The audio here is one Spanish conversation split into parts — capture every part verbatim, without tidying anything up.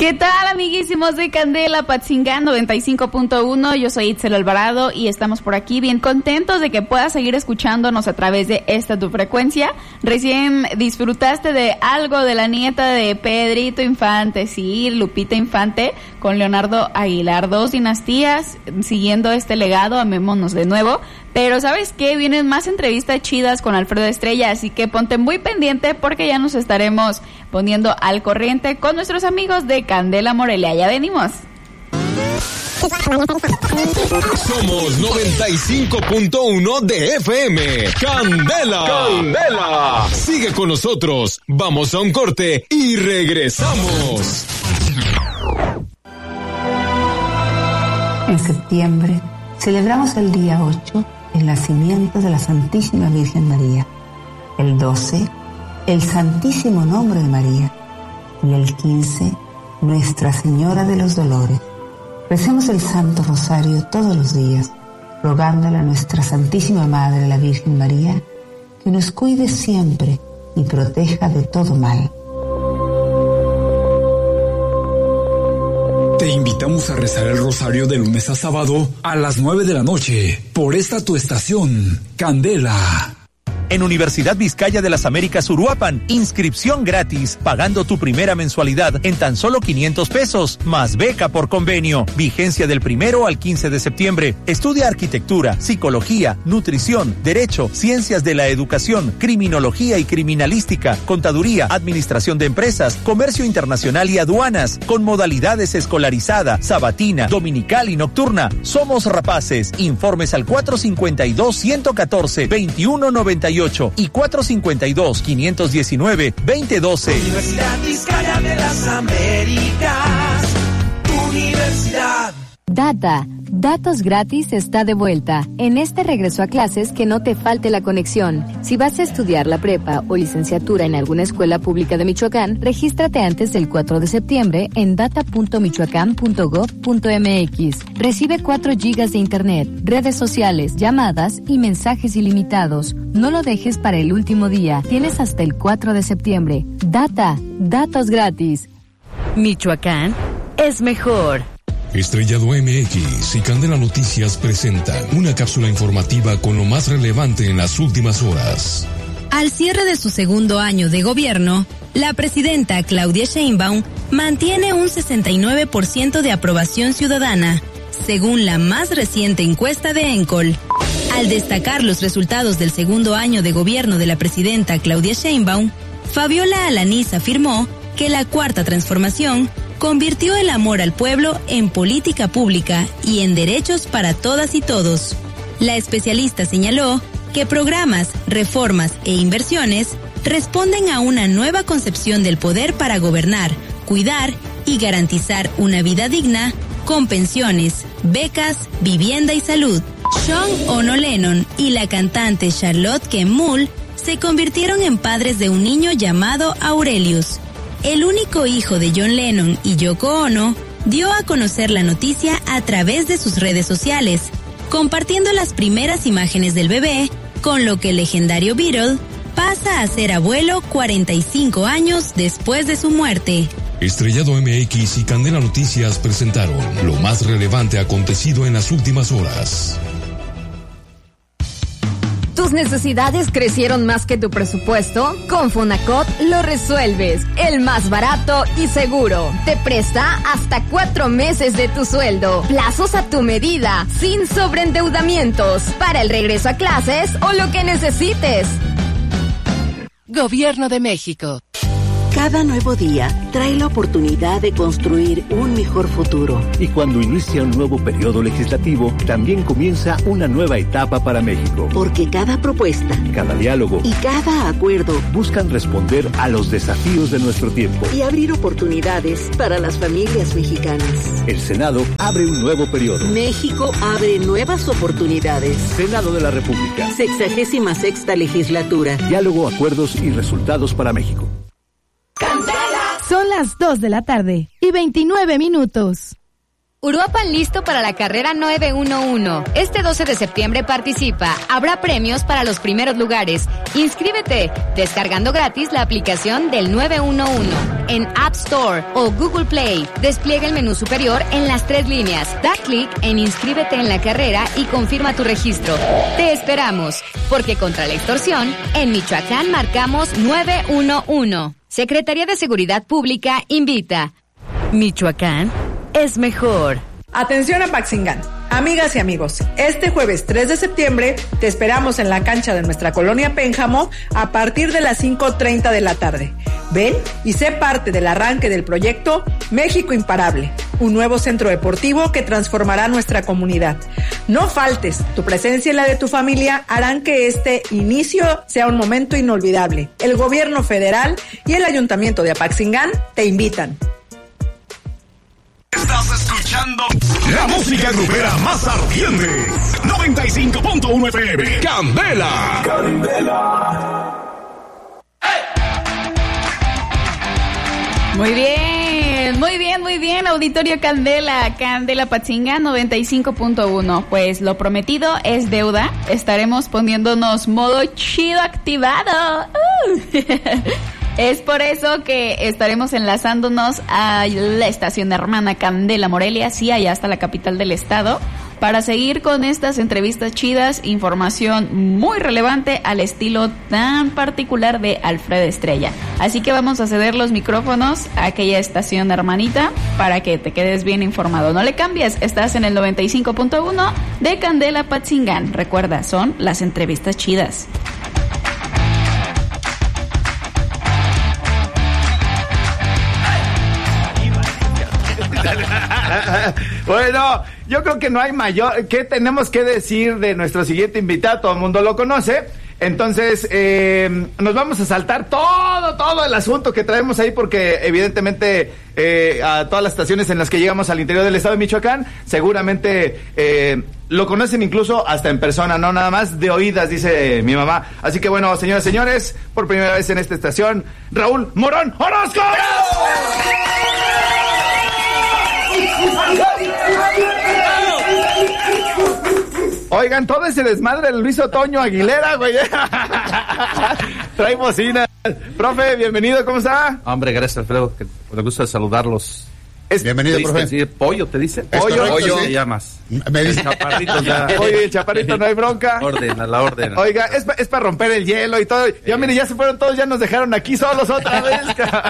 ¿Qué tal, amiguísimos de Candela Patzingán noventa y cinco punto uno? Yo soy Itzel Alvarado y estamos por aquí bien contentos de que puedas seguir escuchándonos a través de esta tu frecuencia. Recién disfrutaste de algo de la nieta de Pedrito Infante, sí, Lupita Infante, con Leonardo Aguilar. Dos dinastías siguiendo este legado, amémonos de nuevo. Pero ¿sabes qué? Vienen más entrevistas chidas con Alfredo Estrella, así que ponte muy pendiente porque ya nos estaremos poniendo al corriente con nuestros amigos de Candela Morelia. Ya venimos. Somos noventa y cinco punto uno de F M. Candela. Candela. Sigue con nosotros. Vamos a un corte y regresamos. En septiembre celebramos el día ocho el nacimiento de la Santísima Virgen María. El doce, el Santísimo Nombre de María. Y el quince, Nuestra Señora de los Dolores. Recemos el Santo Rosario todos los días, rogándole a nuestra Santísima Madre, la Virgen María, que nos cuide siempre y proteja de todo mal. Te invitamos a rezar el rosario de lunes a sábado a las nueve de la noche por esta tu estación, Candela. En Universidad Vizcaya de las Américas Uruapan, inscripción gratis, pagando tu primera mensualidad en tan solo quinientos pesos, más beca por convenio. Vigencia del primero al quince de septiembre. Estudia arquitectura, psicología, nutrición, derecho, ciencias de la educación, criminología y criminalística, contaduría, administración de empresas, comercio internacional y aduanas, con modalidades escolarizada, sabatina, dominical y nocturna. Somos rapaces. Informes al cuatro cinco dos, uno uno cuatro, veintiuno noventa y ocho y cuatro cinco dos, quinientos diecinueve, veinte doce. Universidad Vizcaya de las Américas. Universidad. Data. Datos Gratis está de vuelta. En este regreso a clases, que no te falte la conexión. Si vas a estudiar la prepa o licenciatura en alguna escuela pública de Michoacán, regístrate antes del cuatro de septiembre en data punto michoacán punto gob punto mx. Recibe cuatro gigas de internet, redes sociales, llamadas y mensajes ilimitados. No lo dejes para el último día. Tienes hasta el cuatro de septiembre. Data. Datos Gratis. Michoacán es mejor. Estrellado M X y Candela Noticias presentan una cápsula informativa con lo más relevante en las últimas horas. Al cierre de su segundo año de gobierno, la presidenta Claudia Sheinbaum mantiene un sesenta y nueve por ciento de aprobación ciudadana, según la más reciente encuesta de Encol. Al destacar los resultados del segundo año de gobierno de la presidenta Claudia Sheinbaum, Fabiola Alanís afirmó que la Cuarta Transformación convirtió el amor al pueblo en política pública y en derechos para todas y todos. La especialista señaló que programas, reformas e inversiones responden a una nueva concepción del poder para gobernar, cuidar y garantizar una vida digna con pensiones, becas, vivienda y salud. Sean Ono Lennon y la cantante Charlotte Kemul se convirtieron en padres de un niño llamado Aurelius. El único hijo de John Lennon y Yoko Ono dio a conocer la noticia a través de sus redes sociales, compartiendo las primeras imágenes del bebé, con lo que el legendario Beatle pasa a ser abuelo cuarenta y cinco años después de su muerte. Estrellado M X y Candela Noticias presentaron lo más relevante acontecido en las últimas horas. ¿Tus necesidades crecieron más que tu presupuesto? Con Fonacot lo resuelves. El más barato y seguro. Te presta hasta cuatro meses de tu sueldo. Plazos a tu medida, sin sobreendeudamientos. Para el regreso a clases o lo que necesites. Gobierno de México. Cada nuevo día trae la oportunidad de construir un mejor futuro. Y cuando inicia un nuevo periodo legislativo, también comienza una nueva etapa para México. Porque cada propuesta, cada diálogo y cada acuerdo buscan responder a los desafíos de nuestro tiempo y abrir oportunidades para las familias mexicanas. El Senado abre un nuevo periodo. México abre nuevas oportunidades. Senado de la República. Sexagésima sexta legislatura. Diálogo, acuerdos y resultados para México. Son las dos de la tarde y veintinueve minutos. Uruapan listo para la carrera nueve uno uno. Este doce de septiembre participa. Habrá premios para los primeros lugares. Inscríbete descargando gratis la aplicación del nueve uno uno en App Store o Google Play. Despliega el menú superior en las tres líneas. Da clic en Inscríbete en la carrera y confirma tu registro. Te esperamos, porque contra la extorsión, en Michoacán marcamos nueve uno uno. Secretaría de Seguridad Pública invita. Michoacán es mejor. Atención a Apaxingán. Amigas y amigos, este jueves tres de septiembre te esperamos en la cancha de nuestra colonia Pénjamo a partir de las cinco treinta de la tarde. Ven y sé parte del arranque del proyecto México Imparable, un nuevo centro deportivo que transformará nuestra comunidad. No faltes, tu presencia y la de tu familia harán que este inicio sea un momento inolvidable. El gobierno federal y el ayuntamiento de Apaxingán te invitan. Estás escuchando la música grupera más ardiente. noventa y cinco punto uno F M. Candela. Candela. Muy bien, muy bien, muy bien, Auditorio Candela, Candela Apaxingán noventa y cinco punto uno. Pues lo prometido es deuda. Estaremos poniéndonos modo chido activado. Uh. Es por eso que estaremos enlazándonos a la estación hermana Candela Morelia, sí, allá hasta la capital del estado, para seguir con estas entrevistas chidas, información muy relevante al estilo tan particular de Alfredo Estrella. Así que vamos a ceder los micrófonos a aquella estación hermanita para que te quedes bien informado. No le cambies, estás en el noventa y cinco punto uno de Candela Apaxingán. Recuerda, son las entrevistas chidas. Bueno, yo creo que no hay mayor. ¿Qué tenemos que decir de nuestro siguiente invitado? Todo el mundo lo conoce. Entonces, eh, nos vamos a saltar todo, todo el asunto que traemos ahí, porque evidentemente eh, a todas las estaciones en las que llegamos al interior del estado de Michoacán, seguramente eh, lo conocen incluso hasta en persona, no nada más de oídas, dice mi mamá. Así que bueno, señoras y señores, por primera vez en esta estación, Raúl Morón Orozco. Oigan, todo ese desmadre de Luis Otoño Aguilera, güey. Trae bocina. Profe, bienvenido, ¿cómo está? Hombre, gracias, Alfredo, que me gusta saludarlos. Es, Bienvenido, profe. ¿Sí, pollo, te dice? Pollo, correcto, pollo. Sí. Te llamas. Me dice. Chaparrito, ya. Oye, el chaparrito, no hay bronca. Orden, a la orden. Oiga, es, es para romper el hielo y todo. Ya, mire, ya se fueron todos, ya nos dejaron aquí solos otra vez.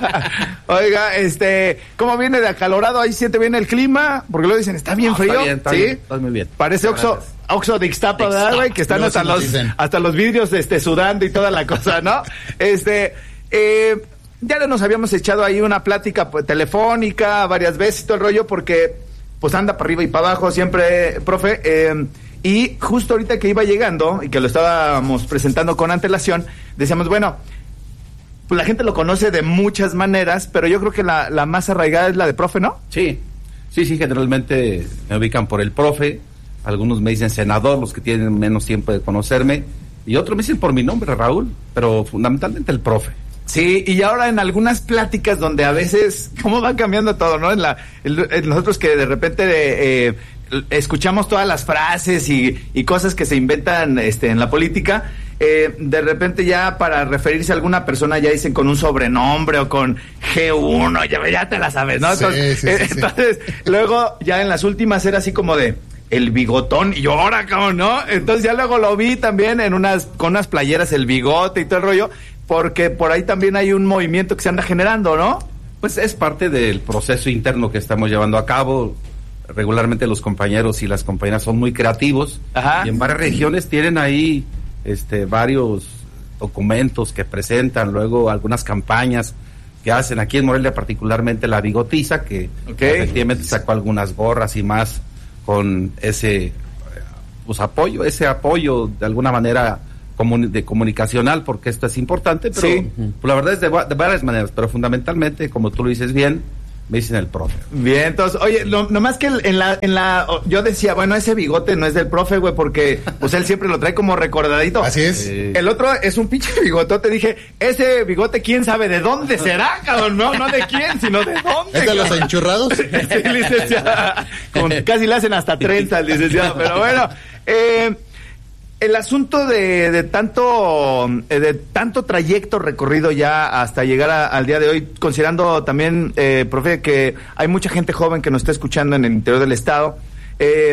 Oiga, este, ¿cómo viene de acalorado? Ahí siente bien el clima, porque luego dicen, está bien no, frío. Está bien, está ¿sí? bien, está muy bien. Parece Oxo, Oxo de Ixtapa, ¿verdad, güey? Que están hasta los, hasta los vidrios, este, sudando y toda la cosa, ¿no? Este, eh... ya nos habíamos echado ahí una plática pues, telefónica varias veces y todo el rollo, porque pues anda para arriba y para abajo siempre, profe, eh, y justo ahorita que iba llegando y que lo estábamos presentando con antelación, decíamos, bueno, pues la gente lo conoce de muchas maneras, pero yo creo que la, la más arraigada es la de profe, ¿no? Sí, sí, sí, generalmente me ubican por el profe, algunos me dicen senador, los que tienen menos tiempo de conocerme, y otros me dicen por mi nombre, Raúl, pero fundamentalmente el profe. Sí, y ahora en algunas pláticas donde a veces, cómo va cambiando todo, ¿no? En la, en, en nosotros que de repente eh, escuchamos todas las frases y, y cosas que se inventan este, en la política, eh, de repente ya para referirse a alguna persona ya dicen con un sobrenombre o con G uno, ya, ya te la sabes, ¿no? Entonces, sí, sí, sí, eh, entonces sí. Luego ya en las últimas era así como de el bigotón, y yo ahora, ¿cómo no? Entonces ya luego lo vi también en unas, con unas playeras, el bigote y todo el rollo, porque por ahí también hay un movimiento que se anda generando, ¿no? Pues es parte del proceso interno que estamos llevando a cabo. Regularmente los compañeros y las compañeras son muy creativos. Ajá. Y en varias regiones tienen ahí este varios documentos que presentan, luego algunas campañas que hacen. Aquí en Morelia particularmente la Bigotiza, que okay. efectivamente sacó algunas gorras y más con ese pues apoyo, ese apoyo de alguna manera de comunicacional, porque esto es importante, pero sí. Pues, la verdad es de, de varias maneras, pero fundamentalmente, como tú lo dices bien, me dicen el profe. Bien, entonces, oye, no, nomás que en la, en la, yo decía, bueno, ese bigote no es del profe, güey, porque, pues él siempre lo trae como recordadito. Así es. Eh, el otro es un pinche bigotote, dije, ese bigote, quién sabe de dónde será, cabrón, no, no de quién, sino de dónde. ¿Es de los enchurrados? Sí, licenciado, con, casi le hacen hasta treinta al licenciado, pero bueno, eh, el asunto de, de tanto de tanto trayecto recorrido ya hasta llegar a, al día de hoy, considerando también, eh, profe, que hay mucha gente joven que nos está escuchando en el interior del estado, eh,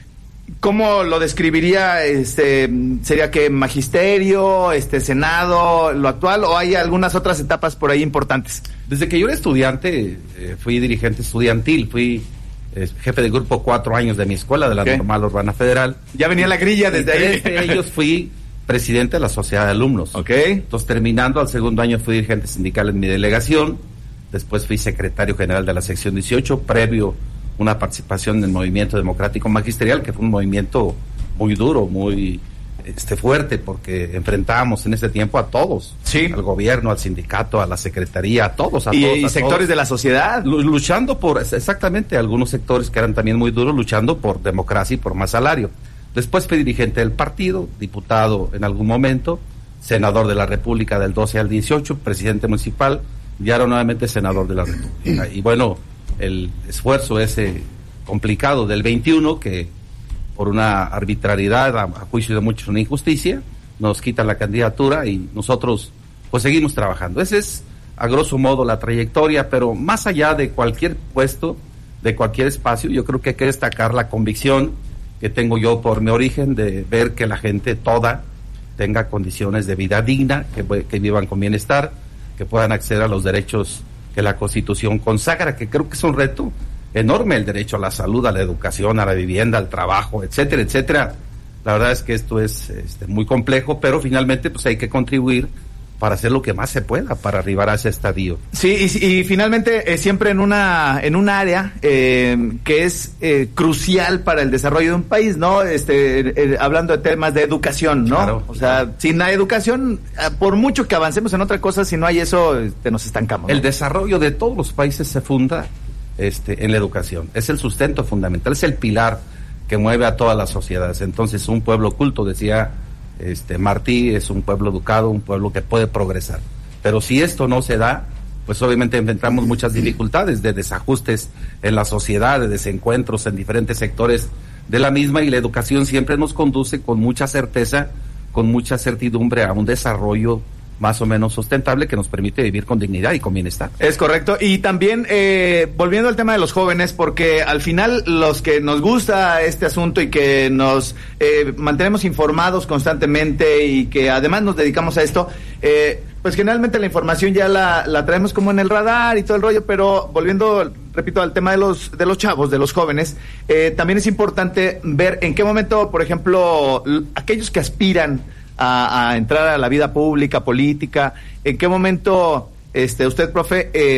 ¿cómo lo describiría? Este, ¿sería que magisterio, este, senado, lo actual, o hay algunas otras etapas por ahí importantes? Desde que yo era estudiante, eh, fui dirigente estudiantil, fui eh, jefe de grupo cuatro años de mi escuela, de la okay. Normal Urbana Federal. Ya venía la grilla desde ahí. Desde ellos fui presidente de la Sociedad de Alumnos. Okay. Entonces, terminando al segundo año, fui dirigente sindical en mi delegación. Después fui secretario general de la sección dieciocho, previo una participación en el movimiento democrático magisterial, que fue un movimiento muy duro, muy este fuerte, porque enfrentábamos en ese tiempo a todos, sí, al gobierno, al sindicato, a la secretaría, a todos, a y, todos, y a sectores todos. de la sociedad, luchando por, exactamente, algunos sectores que eran también muy duros, luchando por democracia y por más salario. Después fui dirigente del partido, diputado en algún momento, senador de la República del doce al dieciocho, presidente municipal, y ahora nuevamente senador de la República. Y bueno, el esfuerzo ese complicado del veintiuno, que por una arbitrariedad, a, a juicio de muchos, una injusticia, nos quitan la candidatura y nosotros pues seguimos trabajando. Ese es a grosso modo la trayectoria, pero más allá de cualquier puesto, de cualquier espacio, yo creo que hay que destacar la convicción que tengo yo por mi origen de ver que la gente toda tenga condiciones de vida digna, que, que vivan con bienestar, que puedan acceder a los derechos que la Constitución consagra, que creo que es un reto enorme, el derecho a la salud, a la educación, a la vivienda, al trabajo, etcétera, etcétera. La verdad es que esto es este, muy complejo, pero finalmente pues hay que contribuir para hacer lo que más se pueda para arribar a ese estadio. Sí, y, y finalmente eh, siempre en una en un área eh, que es eh, crucial para el desarrollo de un país, ¿no? Este, eh, hablando de temas de educación, ¿no? Claro, o sea, claro. Sin la educación, por mucho que avancemos en otra cosa, si no hay eso, este, nos estancamos, ¿no? El desarrollo de todos los países se funda este, en la educación. Es el sustento fundamental, es el pilar que mueve a todas las sociedades. Entonces, un pueblo culto, decía Este, Martí, es un pueblo educado, un pueblo que puede progresar. Pero si esto no se da, pues obviamente enfrentamos muchas dificultades de desajustes en la sociedad, de desencuentros en diferentes sectores de la misma, y la educación siempre nos conduce con mucha certeza, con mucha certidumbre a un desarrollo más o menos sustentable que nos permite vivir con dignidad y con bienestar. Es correcto. Y también, eh, volviendo al tema de los jóvenes, porque al final los que nos gusta este asunto y que nos eh, mantenemos informados constantemente y que además nos dedicamos a esto, eh, pues generalmente la información ya la, la traemos como en el radar y todo el rollo, pero volviendo, repito, al tema de los de los chavos, de los jóvenes, eh, también es importante ver en qué momento, por ejemplo, l- aquellos que aspiran A, a entrar a la vida pública, política, ¿en qué momento este usted, profe, eh,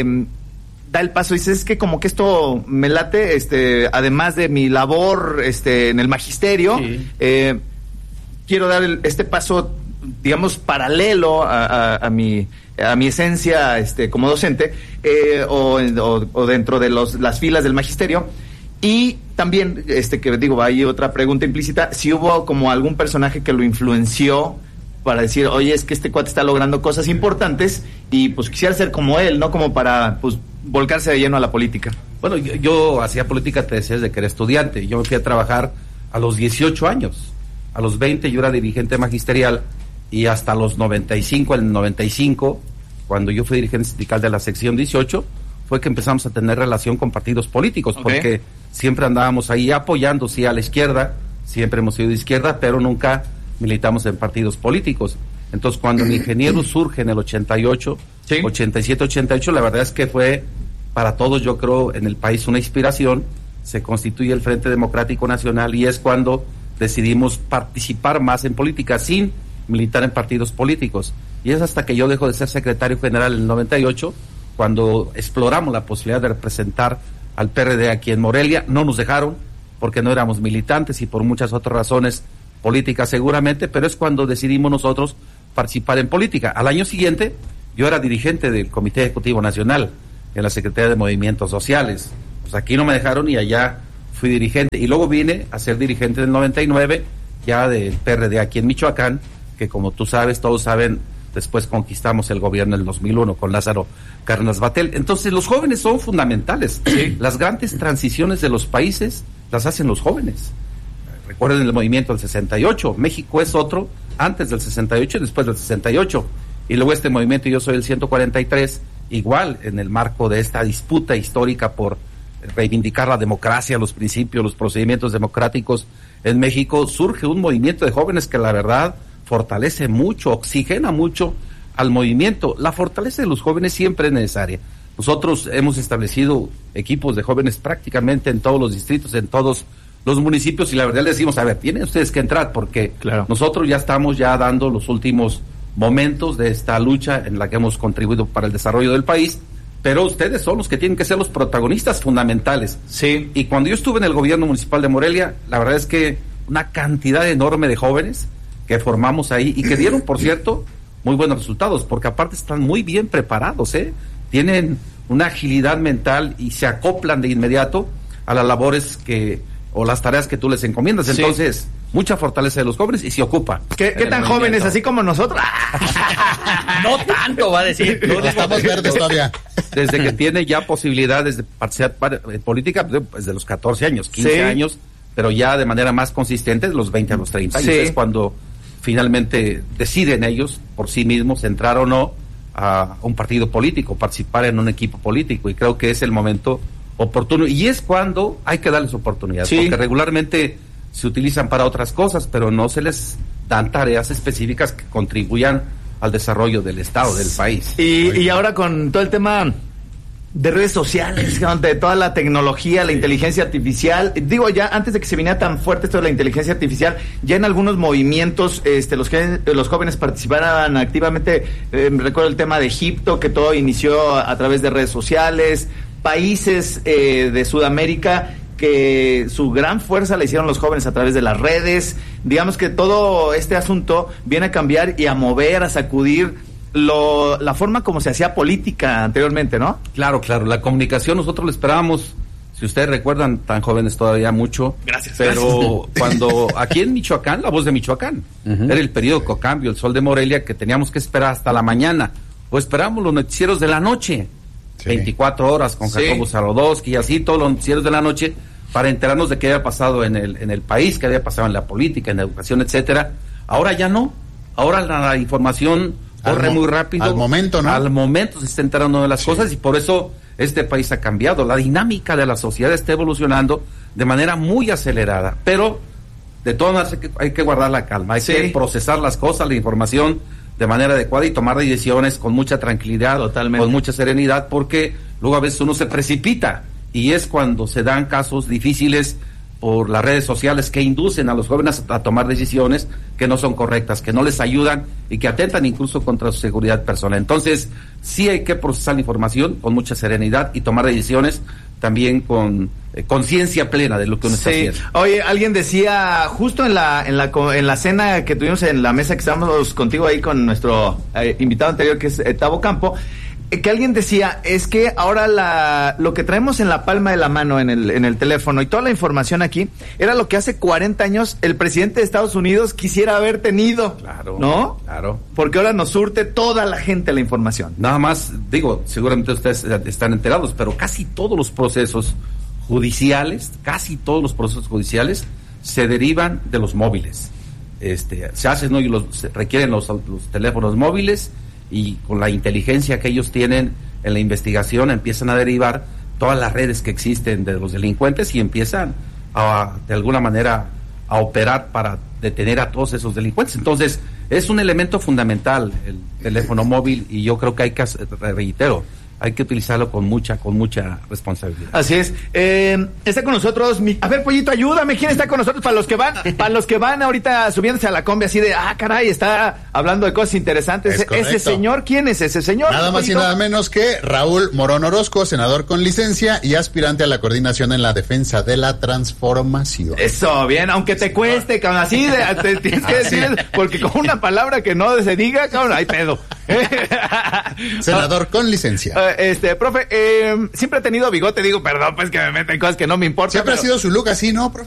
da el paso y dice, es que como que esto me late, este además de mi labor este en el magisterio, sí. eh, quiero dar el, este paso, digamos, paralelo a, a, a mi a mi esencia este como docente, eh, o, o, o dentro de los las filas del magisterio? Y también, este que digo, hay otra pregunta implícita, si hubo como algún personaje que lo influenció para decir, oye, es que este cuate está logrando cosas importantes y pues quisiera ser como él, ¿no? Como para, pues, volcarse de lleno a la política. Bueno, yo, yo hacía política, te decía, desde que era estudiante. Yo me fui a trabajar a los dieciocho años. A los veinte yo era dirigente magisterial y hasta los noventa y cinco, en el noventa y cinco, cuando yo fui dirigente sindical de la sección dieciocho, fue que empezamos a tener relación con partidos políticos, okay. Porque siempre andábamos ahí apoyando, sí, a la izquierda, siempre hemos sido de izquierda, pero nunca militamos en partidos políticos. Entonces, cuando el ingeniero surge en el ochenta y ocho, ¿sí? ochenta y siete, ochenta y ocho, la verdad es que fue para todos, yo creo, en el país una inspiración. Se constituye el Frente Democrático Nacional y es cuando decidimos participar más en política, sin militar en partidos políticos. Y es hasta que yo dejo de ser secretario general en el noventa y ocho, cuando exploramos la posibilidad de representar al P R D aquí en Morelia. No nos dejaron porque no éramos militantes y por muchas otras razones políticas seguramente, pero es cuando decidimos nosotros participar en política. Al año siguiente yo era dirigente del Comité Ejecutivo Nacional en la Secretaría de Movimientos Sociales. Pues aquí no me dejaron y allá fui dirigente. Y luego vine a ser dirigente del noventa y nueve, ya del P R D aquí en Michoacán, que como tú sabes, todos saben, después conquistamos el gobierno en el dos mil uno con Lázaro Cárdenas Batel. Entonces los jóvenes son fundamentales. Sí. Las grandes transiciones de los países las hacen los jóvenes. Recuerden el movimiento del sesenta y ocho, México es otro antes del sesenta y ocho y después del sesenta y ocho. Y luego este movimiento Yo Soy el ciento cuarenta y tres, igual en el marco de esta disputa histórica por reivindicar la democracia, los principios, los procedimientos democráticos en México, surge un movimiento de jóvenes que la verdad fortalece mucho, oxigena mucho al movimiento. La fortaleza de los jóvenes siempre es necesaria. Nosotros hemos establecido equipos de jóvenes prácticamente en todos los distritos, en todos los municipios, y la verdad les decimos, a ver, tienen ustedes que entrar, porque claro, nosotros ya estamos ya dando los últimos momentos de esta lucha en la que hemos contribuido para el desarrollo del país, pero ustedes son los que tienen que ser los protagonistas fundamentales. Sí. Y cuando yo estuve en el gobierno municipal de Morelia, la verdad es que una cantidad enorme de jóvenes que formamos ahí y que dieron, por cierto, muy buenos resultados, porque aparte están muy bien preparados, ¿eh? Tienen una agilidad mental y se acoplan de inmediato a las labores que o las tareas que tú les encomiendas. Entonces, sí, mucha fortaleza de los jóvenes y se ocupa. ¿Qué, qué tan jóvenes, así como nosotros? No tanto, va a decir. No, estamos verdes todavía. Desde que tiene ya posibilidades de participar en política, pues de los catorce años, quince sí. años, pero ya de manera más consistente de los veinte a los treinta años. Sí. Es cuando finalmente deciden ellos por sí mismos entrar o no a un partido político, participar en un equipo político, y creo que es el momento oportuno, y es cuando hay que darles oportunidad, sí, porque regularmente se utilizan para otras cosas, pero no se les dan tareas específicas que contribuyan al desarrollo del Estado, del país. Y, y ahora con todo el tema de redes sociales, de toda la tecnología, la inteligencia artificial, digo, ya antes de que se viniera tan fuerte esto de la inteligencia artificial, ya en algunos movimientos este, los, que, los jóvenes participaban activamente. Eh, recuerdo el tema de Egipto, que todo inició a través de redes sociales, países eh, de Sudamérica que su gran fuerza la hicieron los jóvenes a través de las redes. Digamos que todo este asunto viene a cambiar y a mover, a sacudir lo, la forma como se hacía política anteriormente, ¿no? Claro, claro, la comunicación nosotros la esperábamos, si ustedes recuerdan, tan jóvenes todavía mucho. Gracias. Pero gracias. Cuando aquí en Michoacán, La Voz de Michoacán, uh-huh, era el periódico Cambio, El Sol de Morelia, que teníamos que esperar hasta la mañana, o esperábamos los noticieros de la noche. Sí. veinticuatro horas con Jacobo sí. Zarodowski y así, todos los noticieros de la noche, para enterarnos de qué había pasado en el en el país, qué había pasado en la política, en la educación, etcétera. Ahora ya no. Ahora la, la información corre muy rápido. Al momento, ¿no? Al momento se está enterando de las sí. cosas, y por eso este país ha cambiado. La dinámica de la sociedad está evolucionando de manera muy acelerada, pero de todas maneras hay que, hay que guardar la calma, hay sí. que procesar las cosas, la información de manera adecuada y tomar decisiones con mucha tranquilidad, totalmente, con mucha serenidad, porque luego a veces uno se precipita, y es cuando se dan casos difíciles por las redes sociales que inducen a los jóvenes a tomar decisiones que no son correctas, que no les ayudan y que atentan incluso contra su seguridad personal. Entonces, sí hay que procesar la información con mucha serenidad y tomar decisiones también con eh, conciencia plena de lo que uno sí. está haciendo. Oye, alguien decía, justo en la en la en la cena que tuvimos en la mesa que estábamos contigo ahí con nuestro eh, invitado anterior, que es eh, Tavo Campo, eh, que alguien decía, es que ahora la lo que traemos en la palma de la mano en el en el teléfono y toda la información aquí era lo que hace cuarenta años el presidente de Estados Unidos quisiera haber tenido. Claro. ¿No? Claro. Porque ahora nos surte toda la gente la información. Nada más, digo, seguramente ustedes están enterados, pero casi todos los procesos judiciales, casi todos los procesos judiciales se derivan de los móviles. Este, se hacen, ¿no? Y los, se requieren los, los teléfonos móviles, y con la inteligencia que ellos tienen en la investigación empiezan a derivar todas las redes que existen de los delincuentes y empiezan a, de alguna manera, a operar para detener a todos esos delincuentes. Entonces, es un elemento fundamental el teléfono móvil, y yo creo que hay que, reitero, hay que utilizarlo con mucha, con mucha responsabilidad. Así es. Eh, está con nosotros, mi... a ver, Pollito, ayúdame, ¿quién está con nosotros? Para los que van, para los que van ahorita subiéndose a la combi así de, ah, caray, está hablando de cosas interesantes. Es ese señor, ¿quién es ese señor? Nada más Pollito? Y nada menos que Raúl Morón Orozco, senador con licencia y aspirante a la coordinación en la defensa de la transformación. Eso, bien, aunque te cueste, cabrón, así de, te tienes que decir, porque con una palabra que no se diga, cabrón, hay pedo. Senador con licencia. Uh, este, profe, eh, siempre ha tenido bigote, digo, perdón, pues que me meten cosas que no me importan. Siempre pero... ha sido su look así, ¿no, profe?